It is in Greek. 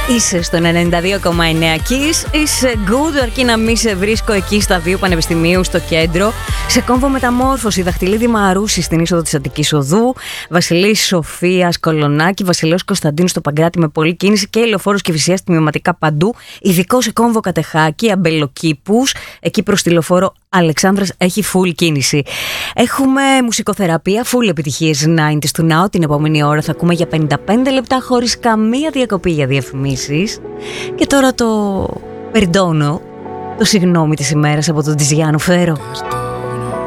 Είσαι στο 92,9 Kiss. Είσαι good, αρκεί να μην σε βρίσκω εκεί στα δύο πανεπιστημίου στο κέντρο. Σε κόμβο μεταμόρφωση, Δαχτυλίδη Μαρούση στην είσοδο της Αττικής Οδού, Βασιλής Σοφίας Κολονάκη, Βασιλέως Κωνσταντίνου στο Παγκράτη με πολλή κίνηση και Λεωφόρος Κηφισίας τμηματικά παντού. Ειδικό σε κόμβο Κατεχάκη, Αμπελοκήπους, εκεί προς τη Λεωφόρο Αλεξάνδρας έχει full κίνηση. Έχουμε μουσικοθεραπεία, full επιτυχίες 90's του Now. Την επόμενη ώρα θα ακούμε για 55 λεπτά χωρίς καμία διακοπή για διαφημίσεις. Και τώρα το περντώνω, το συγγνώμη της ημέρας από τον Τιζιάνο Φέρο.